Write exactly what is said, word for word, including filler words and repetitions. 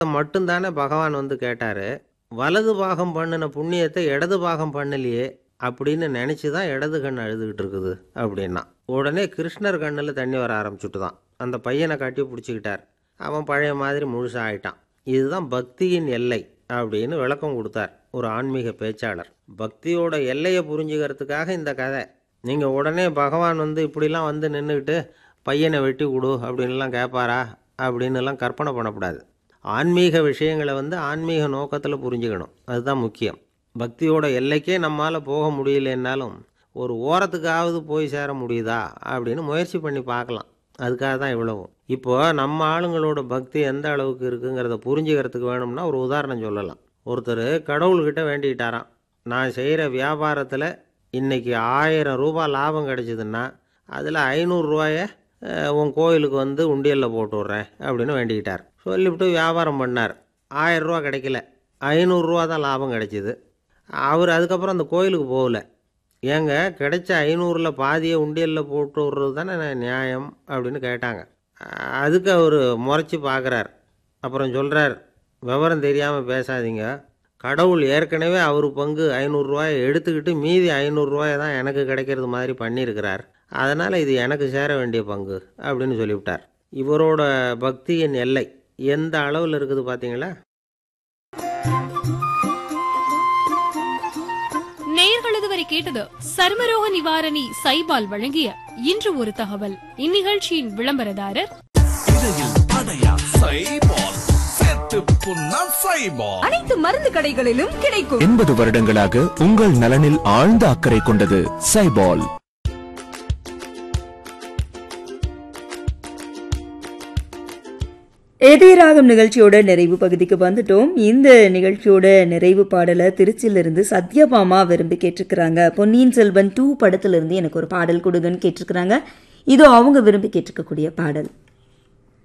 மட்டும்தானே பகவான் வந்து கேட்டார். வலது பாகம் பண்ணின புண்ணியத்தை இடது பாகம் பண்ணலையே அப்படின்னு நினச்சி தான் இடது கண் அழுதுகிட்டு இருக்குது அப்படின்னா. உடனே கிருஷ்ணர் கண்ணில் தண்ணி வர ஆரம்பிச்சுட்டு தான் அந்த பையனை காட்டி பிடிச்சிக்கிட்டார். அவன் பழைய மாதிரி முழுசாக ஆயிட்டான். இதுதான் பக்தியின் எல்லை அப்படின்னு விளக்கம் கொடுத்தார் ஒரு ஆன்மீக பேச்சாளர். பக்தியோட எல்லையை புரிஞ்சுக்கிறதுக்காக இந்த கதை. நீங்கள் உடனே பகவான் வந்து இப்படிலாம் வந்து நின்றுக்கிட்டு பையனை வெட்டி கொடு அப்படின்லாம் கேட்பாரா அப்படின்னுலாம் கற்பனை பண்ணக்கூடாது. ஆன்மீக விஷயங்களை வந்து ஆன்மீக நோக்கத்தில் புரிஞ்சுக்கணும். அதுதான் முக்கியம். பக்தியோட எல்லைக்கே நம்மால் போக முடியலன்னாலும் ஒரு ஓரத்துக்காவது போய் சேர முடியுதா அப்படின்னு முயற்சி பண்ணி பார்க்கலாம். அதுக்காக தான் இவ்வளவும். இப்போது நம்ம ஆளுங்களோட பக்தி எந்த அளவுக்கு இருக்குங்கிறத புரிஞ்சுக்கிறதுக்கு வேணும்னா ஒரு உதாரணம் சொல்லலாம். ஒருத்தர் கடவுள்கிட்ட வேண்டிக்கிட்டாராம், நான் செய்கிற வியாபாரத்தில் இன்றைக்கி ஆயிரம் ரூபாய் லாபம் கிடைச்சிதுன்னா அதில் ஐநூறுரூவாயை உன் கோயிலுக்கு வந்து உண்டியலில் போட்டு விட்றேன் அப்படின்னு வேண்டிக்கிட்டார். சொல்லிவிட்டு வியாபாரம் பண்ணார். ஆயிரம் ரூபா கிடைக்கல, ஐநூறுரூவா தான் லாபம் கிடைச்சிது. அவர் அதுக்கப்புறம் அந்த கோயிலுக்கு போகல. ஏங்க, கிடைச்ச ஐநூறில் பாதியை உண்டியலில் போட்டு விட்றது தானே நியாயம் அப்படின்னு கேட்டாங்க. அதுக்கு அவர் முறைச்சி பார்க்குறார். அப்புறம் சொல்கிறார், விவரம் தெரியாமல் பேசாதீங்க, கடவுள் ஏற்கனவே அவர் பங்கு ஐநூறுரூவாயை எடுத்துக்கிட்டு மீதி ஐநூறுரூவாயை தான் எனக்கு கிடைக்கிறது மாதிரி பண்ணியிருக்கிறார். அதனால் இது எனக்கு சேர வேண்டிய பங்கு அப்படின்னு சொல்லிவிட்டார். இவரோட பக்தியின் எல்லை எந்த அளவில் இருக்குது பார்த்தீங்களா? நேயர்கள் இதுவரை கேட்டது சர்மரோக நிவாரணி சைபால் வழங்கிய இன்று ஒரு தகவல். இந்நிகழ்ச்சியின் விளம்பரதாரர் அனைத்து மருந்து கடைகளிலும் கிடைக்கும். எண்பது வருடங்களாக உங்கள் நலனில் ஆழ்ந்த அக்கறை கொண்டது சைபால். எதிராகும் நிகழ்ச்சியோட நிறைவு பகுதிக்கு வந்துட்டோம். இந்த நிகழ்ச்சியோட நிறைவு பாடலை திருச்சியிலிருந்து சத்யபாமா விரும்பி கேட்டிருக்கிறாங்க. பொன்னியின் செல்வன் டூ படத்திலிருந்து எனக்கு ஒரு பாடல் கொடுங்கன்னு கேட்டிருக்கிறாங்க. இதோ அவங்க விரும்பி கேட்டிருக்கக்கூடிய பாடல்.